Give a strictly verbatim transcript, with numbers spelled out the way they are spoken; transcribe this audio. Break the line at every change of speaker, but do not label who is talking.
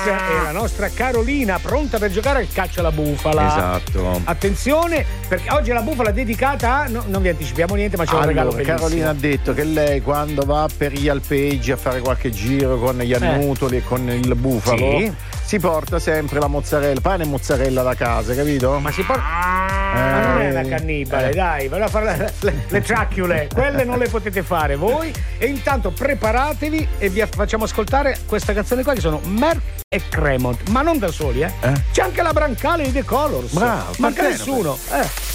E la nostra Carolina pronta per giocare al calcio alla bufala.
Esatto.
Attenzione, perché oggi è la bufala dedicata a. No, non vi anticipiamo niente, ma c'è un
allora,
regalo bellissimo.
Carolina ha detto che lei quando va per gli alpeggi a fare qualche giro con gli annutoli eh. e con il bufalo sì. si porta sempre la mozzarella, pane e mozzarella da casa, capito?
Ma si porta. Ah, ma non è una cannibale, eh. dai, vai a fare le, le, le tracchiule, quelle non le potete fare voi. E intanto preparatevi e vi facciamo ascoltare questa canzone qua che sono Merck e Cremont, ma non da soli, eh? eh? C'è anche la Brancale di The Colors.
Bravo,
manca nessuno, eh.